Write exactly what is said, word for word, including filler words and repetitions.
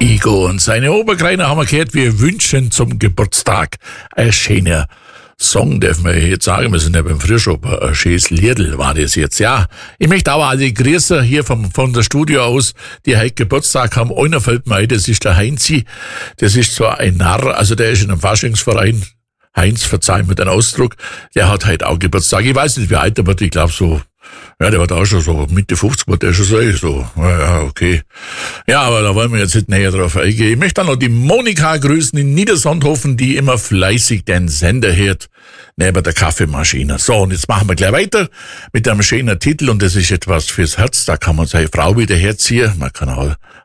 Igo und seine Oberkreiner haben wir gehört, wir wünschen zum Geburtstag ein schöner Song, dürfen wir jetzt sagen, wir sind ja beim Frischopper, ein schönes Liedl war das jetzt, ja. Ich möchte auch alle Grüße hier vom, von der Studio aus, die heute Geburtstag haben. Einer fällt mir ein, das ist der Heinzi, das ist zwar ein Narr, also der ist in einem Faschingsverein, Heinz, verzeih mir den Ausdruck, der hat heute auch Geburtstag. Ich weiß nicht, wie alt er wird, ich glaube so, ja, der war auch schon so Mitte fünfzig, war der schon so, so, ja, okay. Ja, aber da wollen wir jetzt nicht näher drauf eingehen. Ich möchte dann noch die Monika grüßen in Niedersandhofen, die immer fleißig den Sender hört, neben der Kaffeemaschine. So, und jetzt machen wir gleich weiter mit einem schönen Titel, und das ist etwas fürs Herz, da kann man seine Frau wieder herziehen, man kann auch